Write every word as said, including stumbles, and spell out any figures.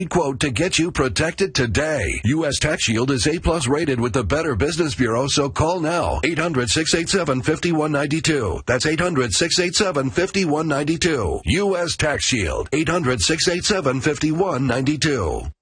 quote to get you protected today. U S Tax Shield is A plus rated with the Better Business Bureau, so call now. eight hundred, six eight seven, five one nine two. That's eight hundred, six eight seven, five one nine two. U S Tax Shield. eight hundred, six eight seven, five one nine two.